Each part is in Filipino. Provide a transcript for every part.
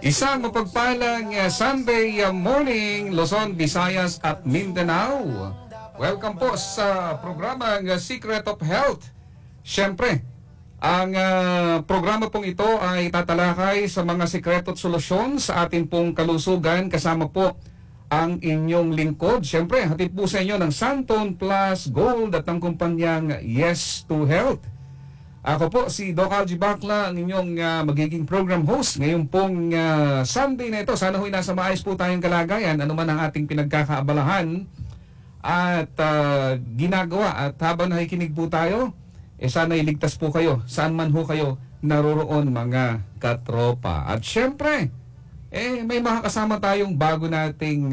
Isang mapagpalang Sunday morning, Luzon, Visayas at Mindanao. Welcome po sa programang Secret of Health. Siyempre, ang programa pong ito ay tatalakay sa mga sikreto at solusyon sa ating pong kalusugan. Kasama po ang inyong lingkod. Siyempre, hatid po sa inyo ng Santon Plus Gold at ang kumpanyang Yes to Health. Ako po si Doc Algie Bacla, ang inyong magiging program host ngayon pong Sunday na ito. Sana ho'y nasa maayos po tayong kalagayan, ano man ang ating pinagkakaabalahan at ginagawa. At habang nakikinig po tayo, sana iligtas po kayo, saan man ho kayo naroroon mga katropa. At syempre, may makakasama tayong bago nating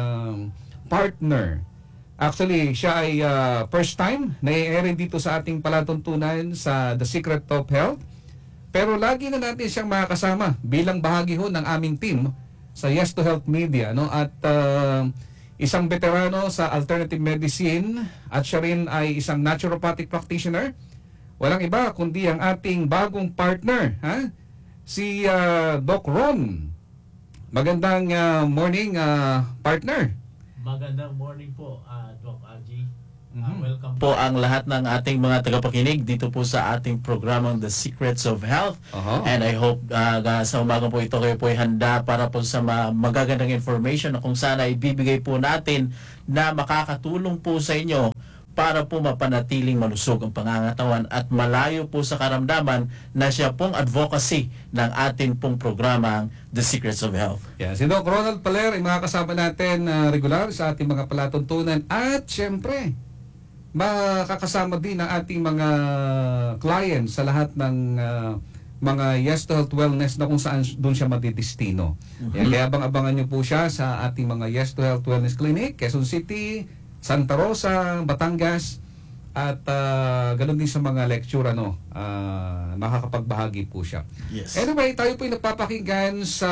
partner. Actually, siya ay first time na i-airin dito sa ating palatuntunan sa The Secret of Health. Pero lagi na natin siyang makakasama bilang bahagi ho ng aming team sa Yes to Health Media. No? At isang veterano sa alternative medicine at siya rin ay isang naturopathic practitioner. Walang iba kundi ang ating bagong partner, si Doc Ron. Magandang morning, partner. Magandang morning po, Doc Algie. Welcome po ang lahat ng ating mga tagapakinig dito po sa ating programang The Secrets of Health. And I hope sa umaga po ito kayo po ay handa para po sa magagandang information na kung sana ibibigay po natin na makakatulong po sa inyo para po mapanatiling malusog ang pangangatawan at malayo po sa karamdaman na siya pong advocacy ng ating pong programang The Secrets of Health. Yeah, si Doc Ronald Paler ay makakasama natin regular sa ating mga palatuntunan at syempre makakasama din ang ating mga clients sa lahat ng mga Yes to Health Wellness na kung saan doon siya madidestino. Kaya abang-abangan niyo po siya sa ating mga Yes to Health Wellness Clinic, Quezon City, Santa Rosa, Batangas, at ganoon din sa mga lecture, makakapagbahagi po siya. Yes. Anyway, tayo po ay napapakinggan sa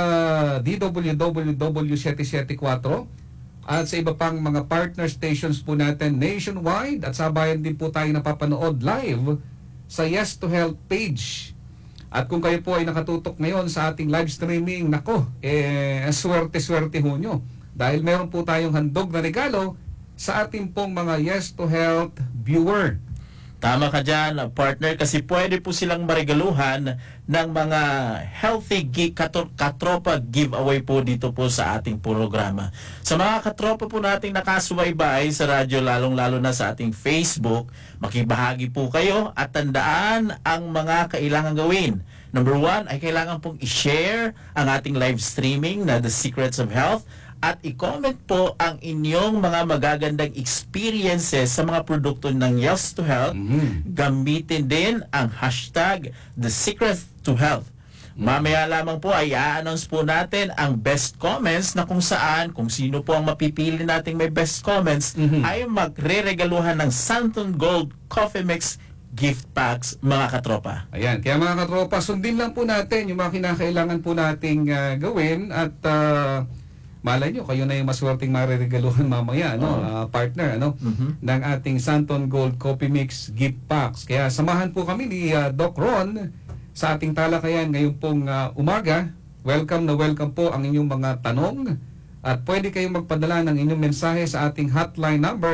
DWWW 774 at sa iba pang mga partner stations po natin nationwide at sabayan din po tayo napapanood live sa Yes to Health page. At kung kayo po ay nakatutok ngayon sa ating live streaming, swerte-swerte ho nyo. Dahil meron po tayong handog na regalo sa ating pong mga Yes to Health viewer. Tama ka dyan, partner, kasi pwede po silang marigaluhan ng mga healthy katropa giveaway po dito po sa ating programa. Sa mga katropa po nating nakasubaybay sa radyo, lalong-lalo na sa ating Facebook, makibahagi po kayo at tandaan ang mga kailangan gawin. Number 1 ay kailangan pong i-share ang ating live streaming na The Secrets of Health at i-comment po ang inyong mga magagandang experiences sa mga produkto ng Yes to Health. Gamitin din ang hashtag The Secret to Health. Mamaya lamang po ay i-announce po natin ang best comments na kung saan, kung sino po ang mapipili nating may best comments, ay magre-regaluhan ng Santon Gold Coffee Mix gift packs, mga katropa. Ayan, kaya mga katropa, sundin lang po natin yung mga kinakailangan po nating gawin at malay nyo, kayo na yung maswerteng mariregaluhan mamaya, partner, ng ating Santon Gold Coffee Mix gift packs. Kaya samahan po kami ni Doc Ron sa ating talakayan ngayong pong umaga. Welcome na welcome po ang inyong mga tanong at pwede kayong magpadala ng inyong mensahe sa ating hotline number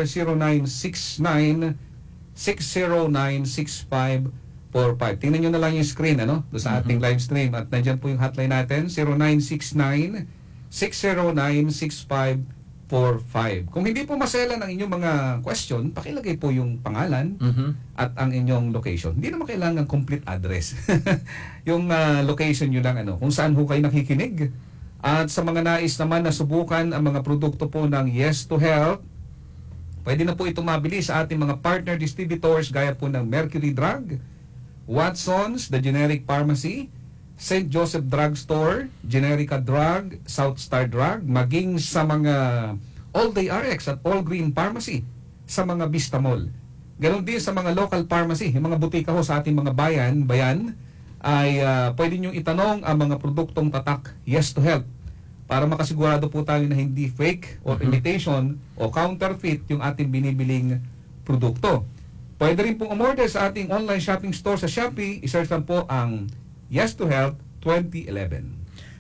0969-609-6545. Tingnan nyo na lang yung screen, doon sa ating live stream at nandyan po yung hotline natin, 0969-609-6545. Kung hindi po maselan ang inyong mga question, pakilagay po yung pangalan at ang inyong location. Hindi naman kailangan complete address. Yung location nyo lang, kung saan ho kayo nakikinig. At sa mga nais naman na subukan ang mga produkto po ng Yes to Health, pwede na po ito mabili sa ating mga partner distributors gaya po ng Mercury Drug, Watson's, The Generic Pharmacy, St. Joseph Drugstore, Generica Drug, South Star Drug, maging sa mga All Day RX at All Green Pharmacy, sa mga Vista Mall. Ganon din sa mga local pharmacy, yung mga butika ho sa ating mga bayan, ay pwede nyo itanong ang mga produktong tatak Yes to Health para makasigurado po tayo na hindi fake or imitation o counterfeit yung ating binibiling produkto. Pwede rin pong umorder sa ating online shopping store sa Shopee. I-search lang po ang Yes to Health 2011.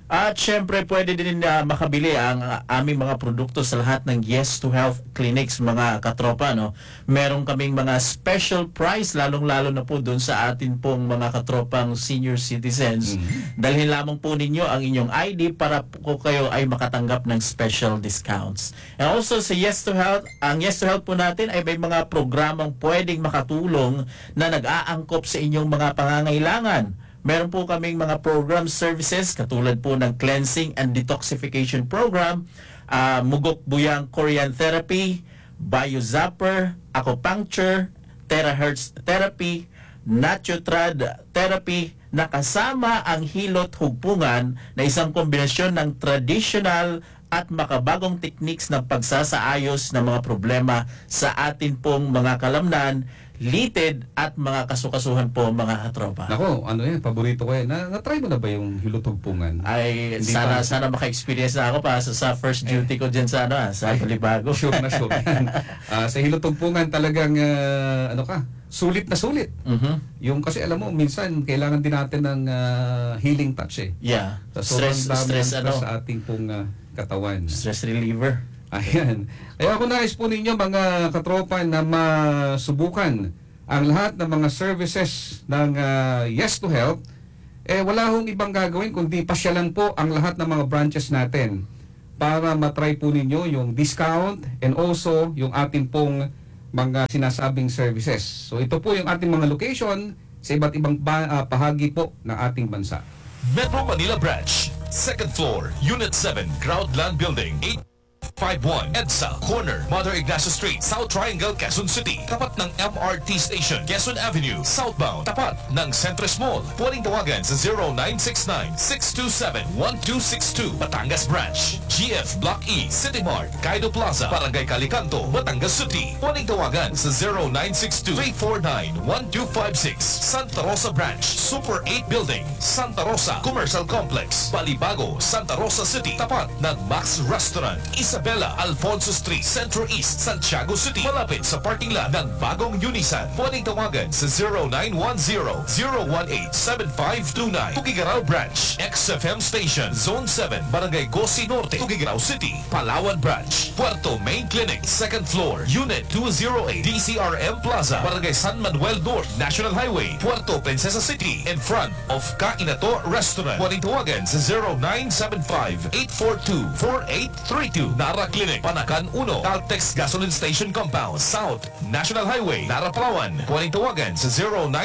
At syempre, pwede din makabili ang aming mga produkto sa lahat ng Yes to Health clinics, mga katropa. No? Meron kaming mga special price, lalong-lalo na po doon sa atin pong mga katropang senior citizens. Dalhin lamang po ninyo ang inyong ID para po kayo ay makatanggap ng special discounts. And also sa Yes to Health, ang Yes to Health po natin ay may mga programang pwedeng makatulong na nag-aangkop sa inyong mga pangangailangan. Meron po kaming mga program services katulad po ng cleansing and detoxification program, Mugok Buyang Korean Therapy, Biozapper, Acupuncture, Terahertz Therapy, Natutrad Therapy, na kasama ang hilot hugpungan na isang kombinasyon ng traditional at makabagong techniques ng pagsasaayos ng mga problema sa atin pong mga kalamnan, litid at mga kasukasuhan po, mga katropa. Nako, ano yan, paborito ko yan. Na-try mo na ba yung hilotugpungan? Ay, Hindi sana maka-experience na ako pa sa first duty ko dyan sa sa Balibago. Sure na sure yan. Sa hilotugpungan talagang, sulit na sulit. Yung kasi alam mo, minsan kailangan din natin ng healing touch eh. Yeah. Sa sobrang dami ng Stress, sa ating pong katawan. stress reliever. Ayan. Kaya ako nais po ninyo mga katropa na masubukan ang lahat ng mga services ng Yes to Health. Wala hong ibang gagawin kundi pasyalan po ang lahat ng mga branches natin para matry po ninyo yung discount and also yung ating pong mga sinasabing services. So ito po yung ating mga location sa iba't ibang bahagi po ng ating bansa. Metro Manila Branch, 2nd floor, Unit 7, Groundland Building, 851 EDSA, corner, Mother Ignacio Street, South Triangle, Quezon City. Tapat ng MRT Station, Quezon Avenue, southbound. Tapat ng Centris Mall. Pwedeng tawagan sa 0969-627-1262. Batangas Branch, GF Block E, City Mart, Kaido Plaza, Barangay Calicanto, Batangas City. Pwedeng tawagan sa 0962-349-1256. Santa Rosa Branch, Super 8 Building, Santa Rosa Commercial Complex, Balibago, Santa Rosa City. Tapat ng Max Restaurant, Isabela Alfonso Street, Centro East, Santiago City. Malapit sa parking lot ng bagong Unisan. Pwedeng tawagan sa 0910-018-7529. Tugigaraw Branch, XFM Station, Zone 7, Barangay Gosi Norte, Tugigaraw City. Palawan Branch, Puerto Main Clinic, 2nd floor, Unit 208, DCRM Plaza, Barangay San Manuel North, National Highway, Puerto Princesa City, in front of Kainato Restaurant. Pwedeng tawagan sa 0975-842-4832. Nara Clinic, Panakan 1, Caltex Gasoline Station Compound, South, National Highway, Nara Palawan. Pwedeng tawagan sa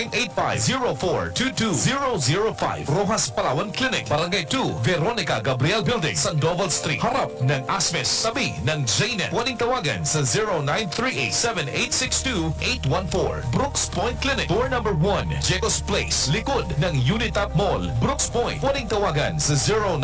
0985-0422-005. Rojas Palawan Clinic, Barangay 2, Veronica Gabriel Building, Sandoval Street, harap ng Asmes, tabi ng JNet. Pwedeng tawagan sa 0938-7862-814. Brooks Point Clinic, door number 1, Jecos Place, likod ng Unitap Mall, Brooks Point. Pwedeng tawagan sa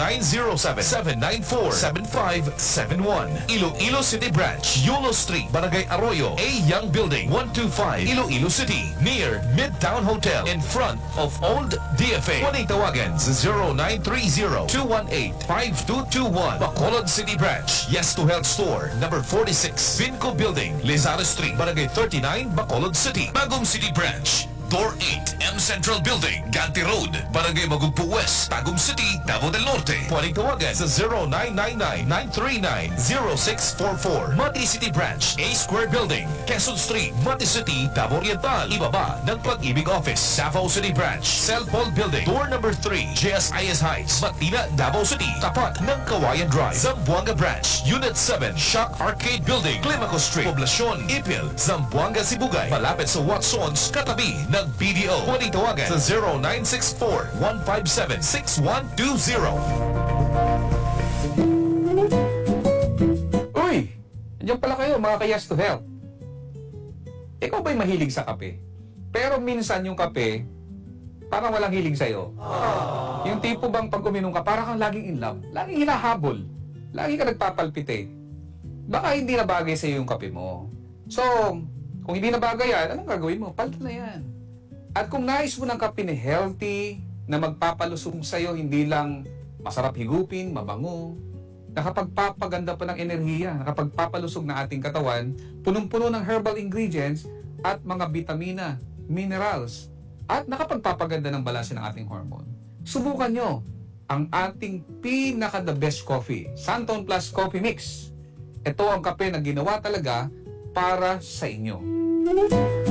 0907-794-7571. Iloilo City Branch, Yulo Street, Barangay Arroyo, A. Young Building, 125, Iloilo City, near Midtown Hotel, in front of Old DFA. Pwedeng tawagan sa 0930-218-5221. Bacolod City Branch, Yes to Health Store, number 46, Vinco Building, Lizardo Street, Barangay 39, Bacolod City. Bagong City Branch, Door 8, M Central Building, Ganti Road, Barangay Magugpo West, Tagum City, Davao del Norte. Pwedeng tawagan sa 0999-939-0644. Mati City Branch, A Square Building, Quezon Street, Mati City, Davao Oriental, ibaba ng Pag-ibig Office. Davao City Branch, Celpol Building, door number 3, JSIS Heights, Matina, Davao City, tapat ng Kawayan Drive. Zamboanga Branch, Unit 7, Shock Arcade Building, Climaco Street, Poblacion, Ipil, Zamboanga, Sibugay, malapit sa Watsons, katabi ng BDO. Pwedeng tawagan sa 0964-157-6120. Uy! Andiyan pala kayo mga ka-Yes to Health. Ikaw ba'y mahilig sa kape? Pero minsan yung kape, parang walang hilig sa'yo. Yung tipo bang pag uminom ka, parang kang laging in love. Laging hinahabol. Lagi ka nagpapalpitate. Baka hindi na bagay sa'yo yung kape mo. So, kung hindi na bagay yan, anong gagawin mo? Palto na yan. At kung nais mo ng kape na healthy, na magpapalusog sa'yo, hindi lang masarap higupin, mabango, nakapagpapaganda pa ng enerhiya, nakapagpapalusog na ating katawan, punong-puno ng herbal ingredients at mga vitamina, minerals, at nakapagpapaganda ng balanse ng ating hormone. Subukan nyo ang ating pinaka the best coffee, Santon Plus Coffee Mix. Ito ang kape na ginawa talaga para sa inyo.